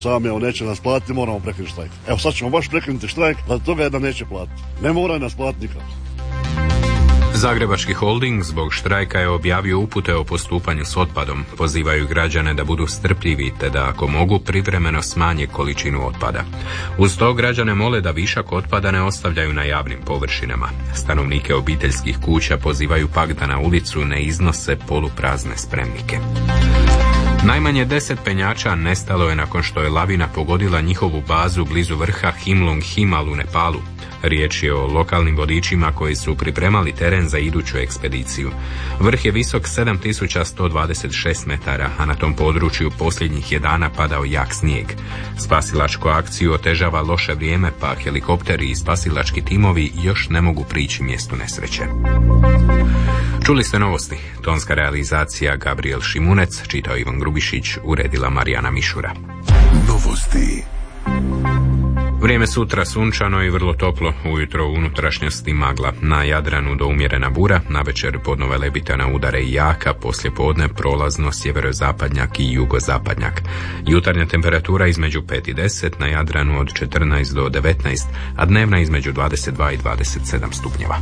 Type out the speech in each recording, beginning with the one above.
Sam je, neće nas platiti, moramo prekinuti štrajk. Evo sad ćemo baš prekinuti štrajk, radi toga je da neće platiti. Ne moraju nas platiti nikad. Zagrebački holding zbog štrajka je objavio upute o postupanju s otpadom. Pozivaju građane da budu strpljivi te da ako mogu privremeno smanje količinu otpada. Uz to građane mole da višak otpada ne ostavljaju na javnim površinama. Stanovnike obiteljskih kuća pozivaju pak da na ulicu ne iznose poluprazne spremnike. Najmanje 10 penjača nestalo je nakon što je lavina pogodila njihovu bazu blizu vrha Himlung Himal u Nepalu. Riječ je o lokalnim vodičima koji su pripremali teren za iduću ekspediciju. Vrh je visok 7126 metara, a na tom području posljednjih je dana padao jak snijeg. Spasilačku akciju otežava loše vrijeme, pa helikopteri i spasilački timovi još ne mogu prići mjestu nesreće. Čuli ste novosti. Tonska realizacija Gabriel Šimunec, čitao Ivan Grubišić, uredila Marijana Mišura. Novosti. Vrijeme sutra sunčano i vrlo toplo, ujutro u unutrašnjosti magla, na Jadranu do umjerena bura, navečer podnova lebitana udare i jaka, poslijepodne prolazno sjeverozapadnjak i jugozapadnjak. Jutarnja temperatura između 5 i 10, na Jadranu od 14 do 19, a dnevna između 22 i 27 stupnjeva.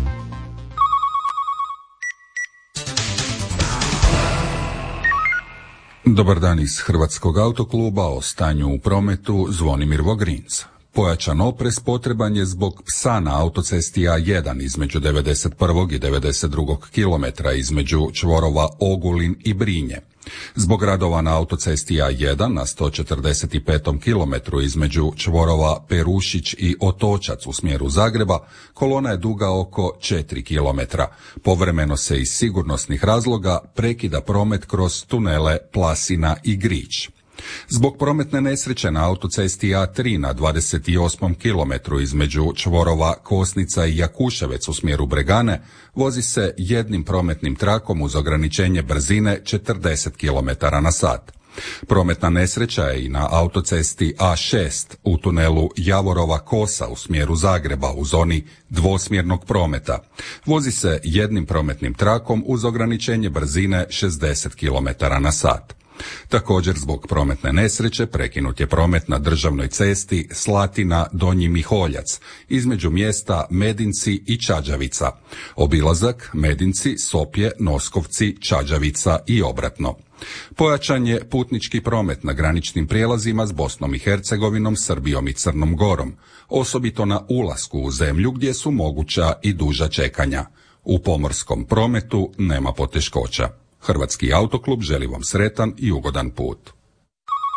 Dobar dan iz Hrvatskog autokluba, o stanju u prometu Zvonimir Vogrinc. Pojačan oprez potreban je zbog psa na autocesti A1 između 91. i 92. kilometra između čvorova Ogulin i Brinje. Zbog radova na autocesti A1 na 145. kilometru između čvorova Perušić i Otočac u smjeru Zagreba, kolona je duga oko 4 kilometra. Povremeno se iz sigurnosnih razloga prekida promet kroz tunele Plasina i Grič. Zbog prometne nesreće na autocesti A3 na 28. kilometru između čvorova Kosnica i Jakuševec u smjeru Bregane vozi se jednim prometnim trakom uz ograničenje brzine 40 km na sat. Prometna nesreća je i na autocesti A6 u tunelu Javorova Kosa u smjeru Zagreba u zoni dvosmjernog prometa. Vozi se jednim prometnim trakom uz ograničenje brzine 60 km na sat. Također zbog prometne nesreće prekinut je promet na državnoj cesti Slatina Donji Miholjac između mjesta Medinci i Čađavica. Obilazak Medinci, Sopje, Noskovci, Čađavica i obratno. Pojačan je putnički promet na graničnim prijelazima s Bosnom i Hercegovinom, Srbijom i Crnom Gorom, osobito na ulasku u zemlju gdje su moguća i duža čekanja. U pomorskom prometu nema poteškoća. Hrvatski autoklub želi vam sretan i ugodan put.